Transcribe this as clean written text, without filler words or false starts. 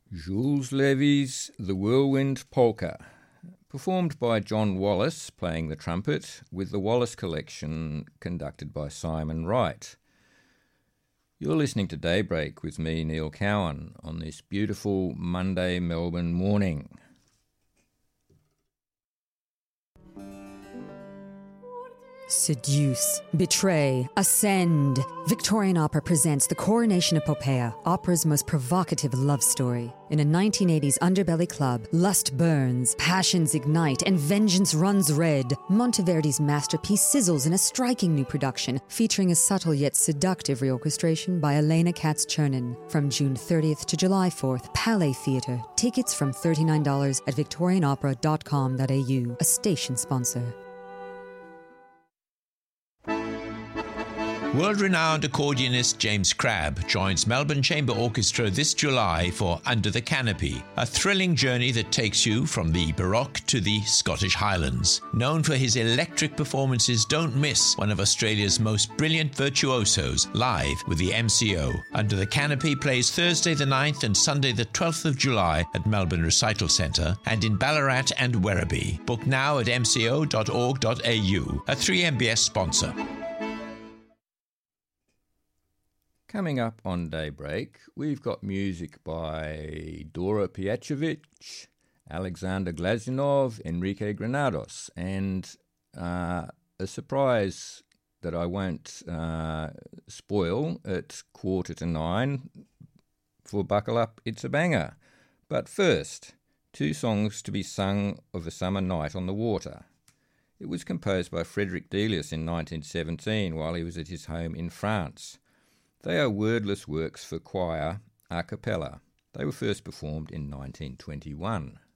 Jules Levy's The Whirlwind Polka, performed by John Wallace playing the trumpet with the Wallace Collection conducted by Simon Wright. You're listening to Daybreak with me, Neil Cowan, on this beautiful Monday Melbourne morning. Seduce, betray, ascend. Victorian Opera presents The Coronation of Poppaea, opera's most provocative love story. In a 1980s underbelly club, lust burns, passions ignite, and vengeance runs red. Monteverdi's masterpiece sizzles in a striking new production, featuring a subtle yet seductive reorchestration by Elena Katz-Chernin. From June 30th to July 4th, Palais Theatre. Tickets from $39 at victorianopera.com.au, a station sponsor. World-renowned accordionist James Crabb joins Melbourne Chamber Orchestra this July for Under the Canopy, a thrilling journey that takes you from the Baroque to the Scottish Highlands. Known for his electric performances, don't miss one of Australia's most brilliant virtuosos live with the MCO. Under the Canopy plays Thursday the 9th and Sunday the 12th of July at Melbourne Recital Centre and in Ballarat and Werribee. Book now at mco.org.au, a 3MBS sponsor. Coming up on Daybreak, we've got music by Dora Pijacevic, Alexander Glazunov, Enrique Granados, and a surprise that I won't spoil at 8:45 for Buckle Up, It's a Banger. But first, two songs to be sung of a summer night on the water. It was composed by Frederick Delius in 1917 while he was at his home in France. They are wordless works for choir a cappella. They were first performed in 1921.